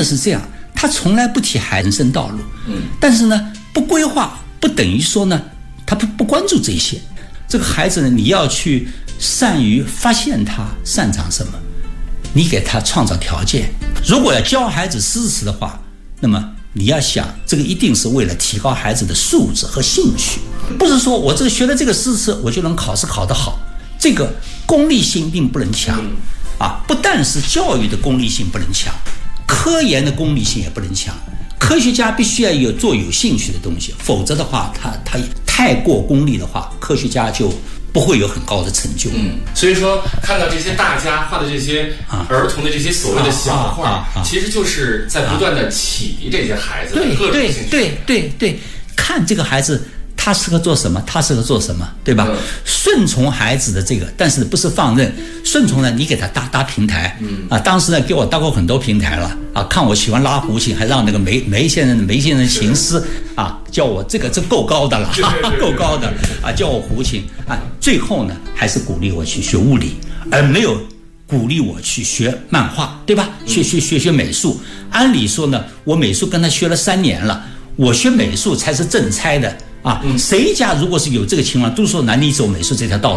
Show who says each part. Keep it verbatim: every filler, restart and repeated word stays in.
Speaker 1: 是这样，他从来不提孩子人生道路，嗯，但是呢，不规划不等于说呢，他不不关注这些。这个孩子呢，你要去善于发现他擅长什么，你给他创造条件。如果要教孩子诗词的话，那么你要想，这个一定是为了提高孩子的素质和兴趣，不是说我这个学了这个诗词，我就能考试考得好。这个功利性并不能强啊，不但是教育的功利性不能强，科研的功利性也不能强。科学家必须要有做有兴趣的东西，否则的话，他他太过功利的话，科学家就不会有很高的成就。
Speaker 2: 嗯，所以说看到这些大家画的这些儿童的这些所谓的小画，啊啊啊啊、其实就是在不断的启迪这些孩子的各种兴趣。
Speaker 1: 对对对对，看这个孩子他适合做什么，他适合做什么，对吧？嗯、顺从孩子的这个，但是不是放任。顺从呢，你给他搭搭平台，嗯啊，当时呢给我搭过很多平台了啊，看我喜欢拉胡琴，还让那个梅梅先生梅先生琴师啊叫我这个这够高的了，够高的啊，叫我胡琴啊，最后呢还是鼓励我去学物理，而没有鼓励我去学漫画，对吧？学学学学美术。按理说呢，我美术跟他学了三年了，我学美术才是正差的啊。谁家如果是有这个情况，都说男女走美术这条道路。